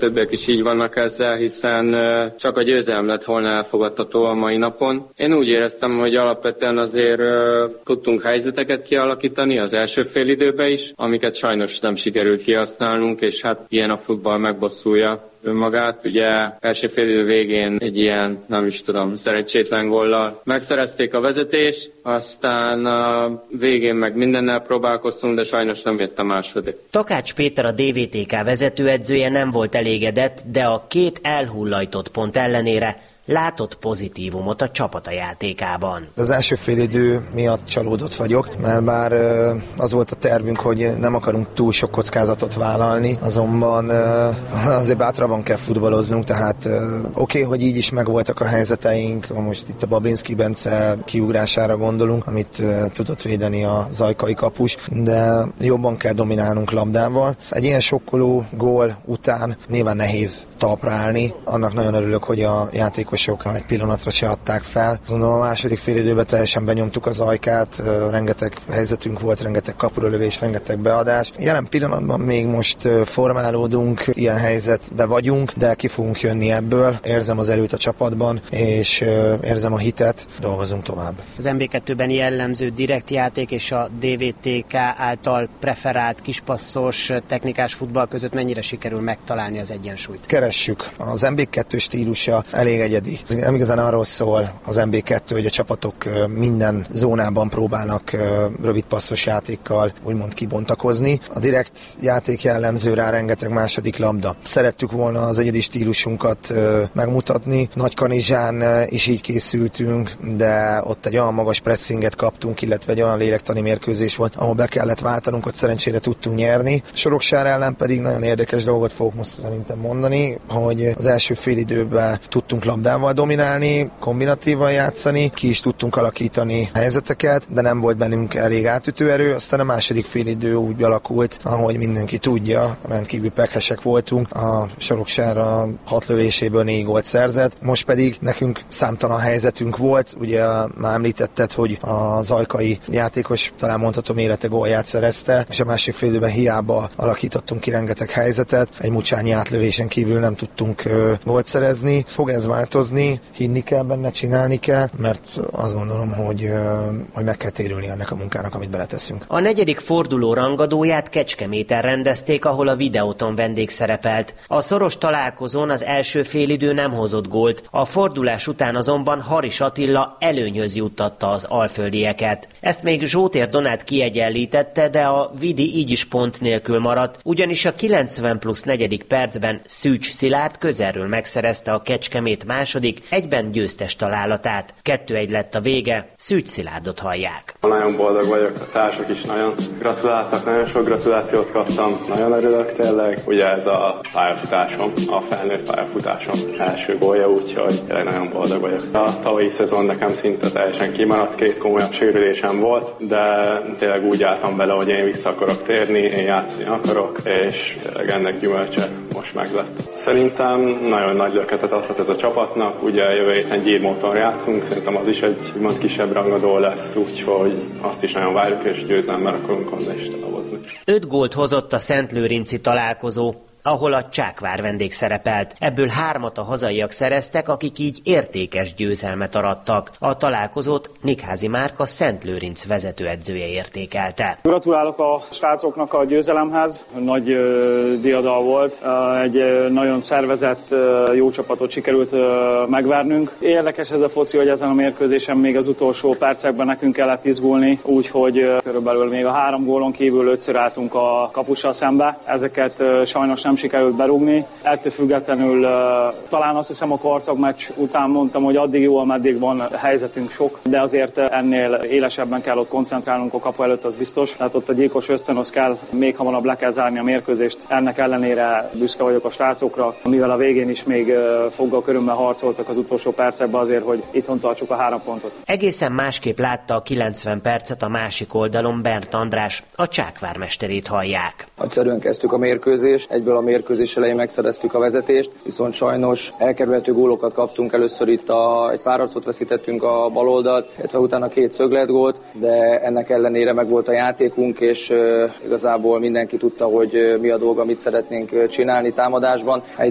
többiek is így vannak ezzel, hiszen csak a győzelem lett volna elfogadható a mai napon. Én úgy éreztem, hogy alapvetően azért tudtunk helyzeteket kialakítani az első félidőben is, amiket sajnos nem sikerült kihasználnunk, és hát ilyen a futball, megbosszulja önmagát. Ugye első félidő végén egy ilyen, nem is tudom, szerencsétlen góllal megszerezték a vezetést, aztán a végén meg mindennel próbálkoztunk, de sajnos nem jött a második. Takács Péter, a DVTK vezetőedzője nem volt elégedett, de a 2 elhullajtott pont ellenére látott pozitívumot a csapata játékában. Az első félidő miatt csalódott vagyok, mert bár az volt a tervünk, hogy nem akarunk túl sok kockázatot vállalni, azonban azért bátrabban kell futballoznunk, tehát oké, hogy így is megvoltak a helyzeteink, most itt a Babinski Bence kiugrására gondolunk, amit tudott védeni a zajkai kapus, de jobban kell dominálnunk labdával. Egy ilyen sokkoló gól után nyilván nehéz talpra állni, annak nagyon örülök, hogy a játékosok egy pillanatra se adták fel. Mondom, a második félidőben teljesen benyomtuk az ajkát, rengeteg helyzetünk volt, rengeteg kapuralövés, rengeteg beadás. Jelen pillanatban még most formálódunk, ilyen helyzetben vagyunk, de ki fogunk jönni ebből. Érzem az erőt a csapatban, és érzem a hitet, dolgozunk tovább. Az MB2-ben jellemző direkt játék és a DVTK által preferált kispasszos technikás futball között mennyire sikerül megtalálni az egyensúlyt? Keressük. Az MB2 stílusa elég egyedi. Nem igazán arról szól az MB2, hogy a csapatok minden zónában próbálnak rövid passzos játékkal úgymond kibontakozni. A direkt játék jellemző rá rengeteg második labda. Szerettük volna az egyedi stílusunkat megmutatni. Nagykanizsán is így készültünk, de ott egy olyan magas pressinget kaptunk, illetve egy olyan lélektani mérkőzés volt, ahol be kellett váltanunk, ott szerencsére tudtunk nyerni. Soroksár ellen pedig nagyon érdekes dolgot fogok most szerintem mondani, hogy az első félidőben tudtunk labdával dominálni, kombinatívan játszani, ki is tudtunk alakítani helyzeteket, de nem volt bennünk elég átütő erő, aztán a második félidő úgy alakult, ahogy mindenki tudja, rendkívül pekesek voltunk, a Soroksár a 6 lövéséből 4 gólt szerzett, most pedig nekünk számtalan helyzetünk volt, ugye már említetted, hogy a zajkai játékos, talán mondhatom, élete gólját szerezte, és a másik félidőben hiába alakítottunk ki rengeteg helyzetet, egy Mucsányi átlövésen kívül nem tudtunk gólt szerezni. Fog ez változni, hinni kell benne, csinálni kell, mert azt gondolom, hogy meg kell térülni ennek a munkának, amit beleteszünk. A 4. forduló rangadóját Kecskeméten rendezték, ahol a Videóton vendég szerepelt. A szoros találkozón az első félidő nem hozott gólt, a fordulás után azonban Haris Attila előnyhöz juttatta az alföldieket. Ezt még Zsótér Donát kiegyenlítette, de a Vidi így is pont nélkül maradt, ugyanis a 90+4. percben Szűcs Szilárd közelről megszerezte a Kecskemét második, egyben győztes találatát. 2-1 lett a vége, Szűcs Szilárdot hallják. Nagyon boldog vagyok, a társak is nagyon gratuláltak, nagyon sok gratulációt kaptam, nagyon örülök tényleg. Ugye ez a pályafutásom, a felnőtt pályafutásom első gólja, úgyhogy tényleg nagyon boldog vagyok. A tavalyi szezon nekem szinte teljesen kimaradt, 2 komolyabb sérülésem volt, de tényleg úgy álltam bele, hogy én vissza akarok térni, én játszani akarok, és tényleg ennek gyümölcse most meglett. Szerintem nagyon nagy löketet adhat ez a csapatnak, ugye jövő héten Gyirmóton játszunk, szerintem az is egy úgymond kisebb rangadó lesz, úgyhogy azt is nagyon várjuk, és győzelemmel akarunk onnan is távolozni. 5 gólt hozott a szentlőrinci találkozó, ahol a Csákvár vendég szerepelt. Ebből 3 a hazaiak szereztek, akik így értékes győzelmet arattak. A találkozót Nikházi Márka Szentlőrinc vezetőedzője értékelte. Gratulálok a srácoknak a győzelemhez. Nagy diadal volt. Egy nagyon szervezett, jó csapatot sikerült megvernünk. Érdekes ez a foci, hogy ezen a mérkőzésen még az utolsó percekben nekünk kellett izgulni, úgyhogy körülbelül még a 3 gólon kívül 5-ször álltunk a kapussal szembe. Ezeket sajnos nem sikerült berúgni. Ettől függetlenül talán azt hiszem a Karcag meccs után mondtam, hogy addig jó, ameddig van helyzetünk sok, de azért ennél élesebben kell ott koncentrálnunk a kapu előtt, az biztos. Tehát ott a gyilkos ösztönöz kell, még hamarabb le kell zárni a mérkőzést. Ennek ellenére büszke vagyok a srácokra, mivel a végén is még foggal körülbelül harcoltak az utolsó percekben azért, hogy itthon tartsuk a 3 pontot. Egészen másképp látta a 90 percet a másik oldalon Bernt András, a Csákvár mesterét hallják. Nagyszerűen kezdtük a mérkőzést, egyből a mérkőzés elején megszereztük a vezetést, viszont sajnos elkerülhető gólokat kaptunk. Először itt egy párharcot veszítettünk a bal oldalt, illetve utána 2 szögletgólt, de ennek ellenére megvolt a játékunk, és igazából mindenki tudta, hogy mi a dolga, mit szeretnénk csinálni támadásban.